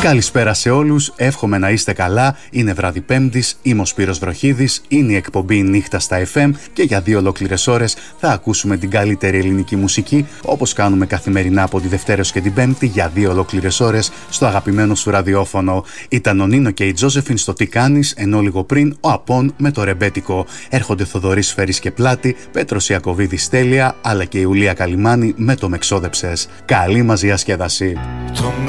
Καλησπέρα σε όλους, εύχομαι να είστε καλά. Είναι βράδυ Πέμπτης, είμαι ο Σπύρος Βροχίδης, είναι η εκπομπή Νύχτα στα FM και για 2 ολόκληρες ώρες θα ακούσουμε την καλύτερη ελληνική μουσική, όπως κάνουμε καθημερινά από τη Δευτέρα και την Πέμπτη για 2 ολόκληρες ώρες στο αγαπημένο σου ραδιόφωνο. Ήταν ο Νίνο και η Τζόζεφιν στο Τι Κάνεις, ενώ λίγο πριν ο Απών με το ρεμπέτικο. Έρχονται Θοδωρής Φέρης και Πλάτη, Πέτρος Ιακωβίδης Τέλεια, αλλά και η Ιουλία Καλιμάνη με το Με ξόδεψες. Καλή μας διασκέδαση.